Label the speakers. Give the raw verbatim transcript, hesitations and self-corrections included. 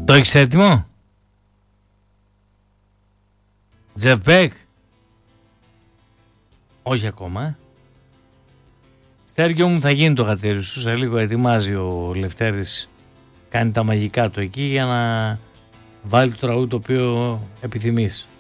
Speaker 1: Το έχεις έτοιμο? Τζεφ Μπεκ? Όχι ακόμα. Στέργιο μου, θα γίνει το χατήρι σου. Σε λίγο ετοιμάζει ο Λευτέρης. Κάνει τα μαγικά του εκεί για να βάλει το τραγούδι το οποίο επιθυμείς.